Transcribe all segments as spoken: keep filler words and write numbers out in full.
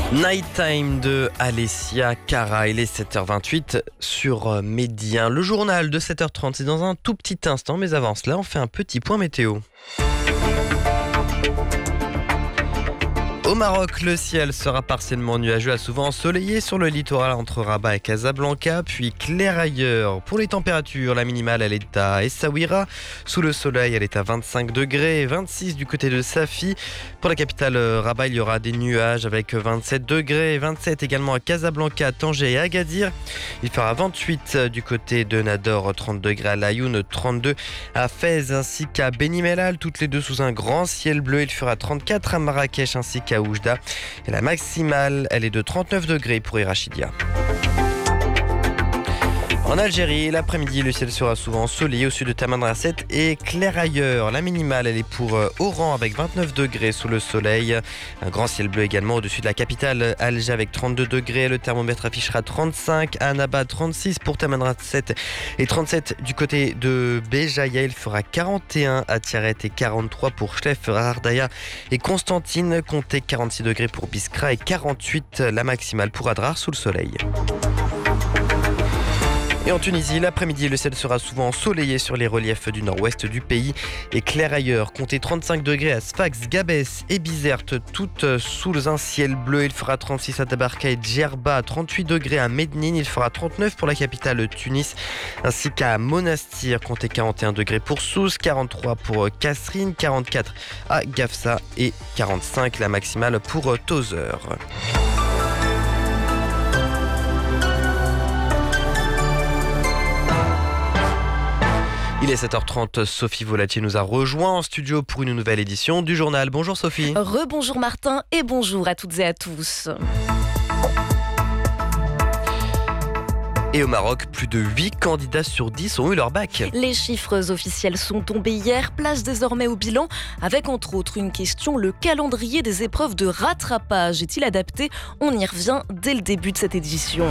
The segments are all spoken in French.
Nighttime de Alessia Cara, il est sept heures vingt-huit sur Médien. Le journal de sept heures trente, c'est dans un tout petit instant, mais avant cela, on fait un petit point météo. Au Maroc, le ciel sera partiellement nuageux à souvent ensoleillé sur le littoral entre Rabat et Casablanca, puis clair ailleurs. Pour les températures, la minimale, elle est à Essaouira. Sous le soleil, elle est à vingt-cinq degrés, vingt-six du côté de Safi. Pour la capitale Rabat, il y aura des nuages avec vingt-sept degrés, vingt-sept également à Casablanca, Tanger et Agadir. Il fera vingt-huit du côté de Nador, trente degrés à Laayoune, trente-deux à Fès ainsi qu'à Beni Mellal, toutes les deux sous un grand ciel bleu. Il fera trente-quatre à Marrakech ainsi qu'à Oujda. Et la maximale, elle est de trente-neuf degrés pour Irachidia. En Algérie, l'après-midi, le ciel sera souvent ensoleillé au sud de Tamanrasset et clair ailleurs. La minimale, elle est pour Oran avec vingt-neuf degrés sous le soleil. Un grand ciel bleu également au-dessus de la capitale Alger avec trente-deux degrés. Le thermomètre affichera trente-cinq à Annaba, trente-six pour Tamanrasset et trente-sept du côté de Béjaïa. Il fera quarante et un à Tiaret et quarante-trois pour Chlef, Ardaya et Constantine. Comptez quarante-six degrés pour Biskra et quarante-huit la maximale pour Adrar sous le soleil. Et en Tunisie, l'après-midi, le ciel sera souvent ensoleillé sur les reliefs du nord-ouest du pays et clair ailleurs. Comptez trente-cinq degrés à Sfax, Gabès et Bizerte, toutes sous un ciel bleu. Il fera trente-six à Tabarka et Djerba, trente-huit degrés à Mednine. Il fera trente-neuf pour la capitale Tunis ainsi qu'à Monastir. Comptez quarante et un degrés pour Sousse, quarante-trois pour Kasserine, quarante-quatre à Gafsa et quarante-cinq la maximale pour Tozeur. Il est sept heures trente, Sophie Volatier nous a rejoint en studio pour une nouvelle édition du journal. Bonjour Sophie. Rebonjour Martin et bonjour à toutes et à tous. Et au Maroc, plus de huit candidats sur dix ont eu leur bac. Les chiffres officiels sont tombés hier, place désormais au bilan, avec entre autres une question, le calendrier des épreuves de rattrapage est-il adapté ? On y revient dès le début de cette édition.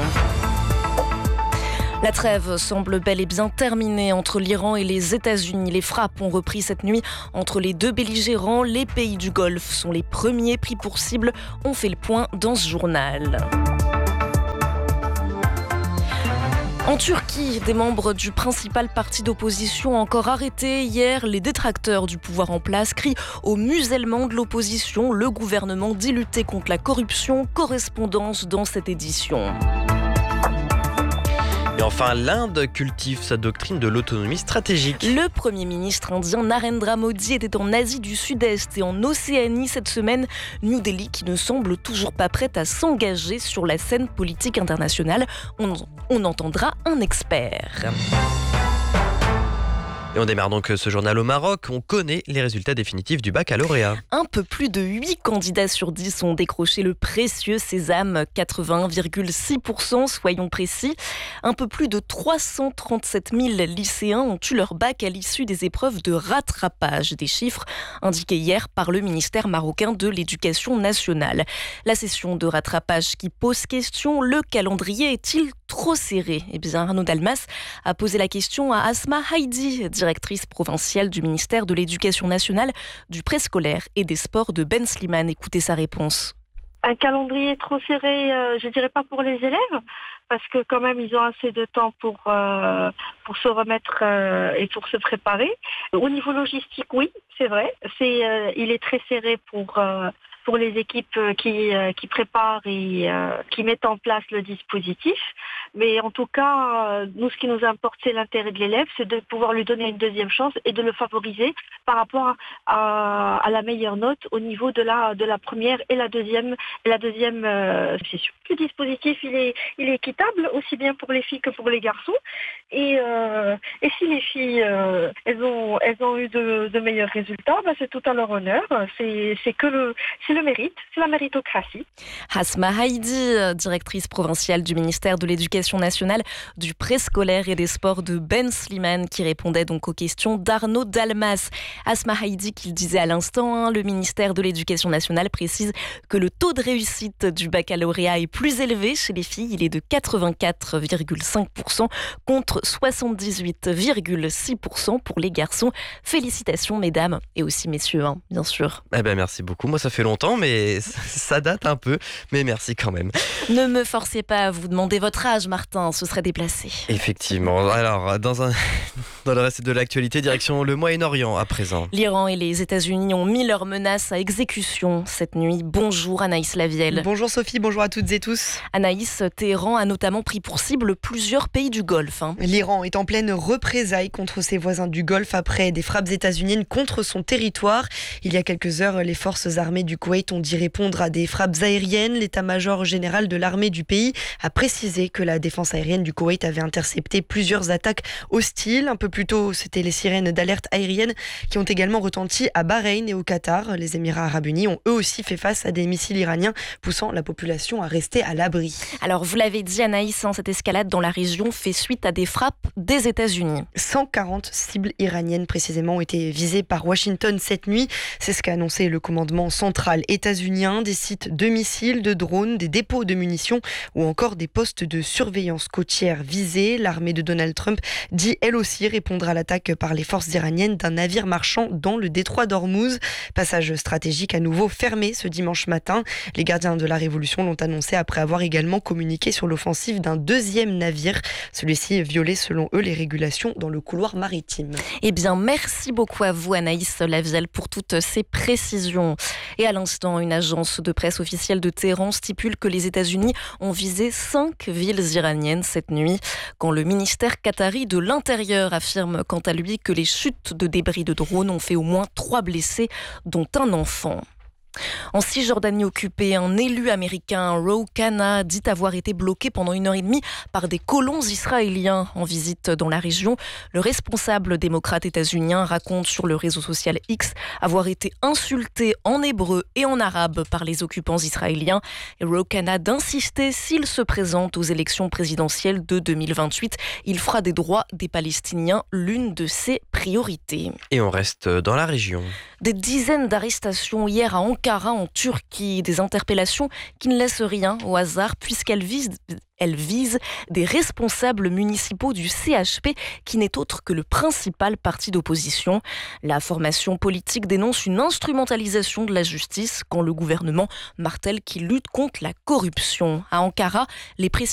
La trêve semble bel et bien terminée entre l'Iran et les États-Unis. Les frappes ont repris cette nuit entre les deux belligérants. Les pays du Golfe sont les premiers pris pour cible. On fait le point dans ce journal. En Turquie, des membres du principal parti d'opposition encore arrêtés. Hier, les détracteurs du pouvoir en place crient au musellement de l'opposition. Le gouvernement dit lutter contre la corruption. Correspondance dans cette édition. Et enfin, l'Inde cultive sa doctrine de l'autonomie stratégique. Le Premier ministre indien Narendra Modi était en Asie du Sud-Est et en Océanie cette semaine. New Delhi qui ne semble toujours pas prête à s'engager sur la scène politique internationale. On, on entendra un expert. Et on démarre donc ce journal au Maroc. On connaît les résultats définitifs du baccalauréat. Un peu plus de huit candidats sur dix ont décroché le précieux sésame, quatre-vingt-un virgule six pour cent, soyons précis. Un peu plus de trois cent trente-sept mille lycéens ont eu leur bac à l'issue des épreuves de rattrapage. Des chiffres indiqués hier par le ministère marocain de l'Éducation nationale. La session de rattrapage qui pose question, le calendrier est-il trop serré ? Eh bien, Arnaud Dalmas a posé la question à Asma Haïdi, directrice provinciale du ministère de l'Éducation nationale, du préscolaire et des sports de Ben Slimane. Écoutez sa réponse. Un calendrier trop serré, euh, je dirais pas pour les élèves, parce que quand même ils ont assez de temps pour euh, pour se remettre euh, et pour se préparer. Au niveau logistique, oui, c'est vrai, c'est euh, il est très serré pour euh, pour les équipes qui euh, qui préparent et euh, qui mettent en place le dispositif. Mais en tout cas, euh, nous, ce qui nous importe, c'est l'intérêt de l'élève, c'est de pouvoir lui donner une deuxième chance et de le favoriser par rapport à, à la meilleure note au niveau de la de la première et la deuxième et la deuxième euh, session. Le dispositif, il est il est équitable aussi bien pour les filles que pour les garçons. Et euh, et si les filles euh, elles ont elles ont eu de, de meilleurs résultats, bah, c'est tout à leur honneur. C'est c'est que le c'est le mérite, c'est la méritocratie. Asma Haïdi, directrice provinciale du ministère de l'Éducation l'éducation nationale, du préscolaire et des sports de Ben Slimane qui répondait donc aux questions d'Arnaud Dalmas. Asma Haïdi qui le disait à l'instant, hein, le ministère de l'Éducation nationale précise que le taux de réussite du baccalauréat est plus élevé chez les filles. Il est de quatre-vingt-quatre virgule cinq pour cent contre soixante-dix-huit virgule six pour cent pour les garçons. Félicitations mesdames et aussi messieurs, hein, bien sûr. Eh ben merci beaucoup. Moi ça fait longtemps mais ça date un peu, mais merci quand même. Ne me forcez pas à vous demander votre âge, Martin, ce serait déplacé. Effectivement. Alors dans un dans le reste de l'actualité, direction le Moyen-Orient à présent. L'Iran et les États-Unis ont mis leurs menaces à exécution cette nuit. Bonjour Anaïs Lavielle. Bonjour Sophie, bonjour à toutes et tous. Anaïs, Téhéran a notamment pris pour cible plusieurs pays du Golfe. Hein. L'Iran est en pleine représailles contre ses voisins du Golfe après des frappes états-uniennes contre son territoire. Il y a quelques heures, les forces armées du Koweït ont dit répondre à des frappes aériennes. L'état-major général de l'armée du pays a précisé que la défense aérienne du Koweït avait intercepté plusieurs attaques hostiles. Un peu plus tôt, c'était les sirènes d'alerte aérienne qui ont également retenti à Bahreïn et au Qatar. Les Émirats arabes unis ont eux aussi fait face à des missiles iraniens, poussant la population à rester à l'abri. Alors vous l'avez dit Anaïs, hein, cette escalade dans la région fait suite à des frappes des États-Unis. cent quarante cibles iraniennes précisément ont été visées par Washington cette nuit. C'est ce qu'a annoncé le commandement central états-unien. Des sites de missiles, de drones, des dépôts de munitions ou encore des postes de surveillance côtière visés. L'armée de Donald Trump dit elle aussi répondre à l'attaque par les forces iraniennes d'un navire marchand dans le détroit d'Ormuz. Passage stratégique à nouveau fermé ce dimanche matin. Les gardiens de la Révolution l'ont annoncé après avoir également communiqué sur l'offensive d'un deuxième navire. Celui-ci violait selon eux les régulations dans le couloir maritime. Eh bien, merci beaucoup à vous Anaïs Lavielle pour toutes ces précisions. Et à l'instant, une agence de presse officielle de Téhéran stipule que les États-Unis ont visé cinq villes iraniennes cette nuit, quand le ministère qatari de l'Intérieur affirme quant à lui que les chutes de débris de drones ont fait au moins trois blessés, dont un enfant. En Cisjordanie occupée, un élu américain, Ro Khanna, dit avoir été bloqué pendant une heure et demie par des colons israéliens en visite dans la région. Le responsable démocrate états-unien raconte sur le réseau social X avoir été insulté en hébreu et en arabe par les occupants israéliens. Et Ro Khanna d'insister, s'il se présente aux élections présidentielles de deux mille vingt-huit, il fera des droits des Palestiniens l'une de ses priorités. Et on reste dans la région. Des dizaines d'arrestations hier à Ankara en Turquie, des interpellations qui ne laissent rien au hasard puisqu'elles visent, elles visent des responsables municipaux du C H P qui n'est autre que le principal parti d'opposition. La formation politique dénonce une instrumentalisation de la justice quand le gouvernement martèle qu'il lutte contre la corruption. À Ankara, les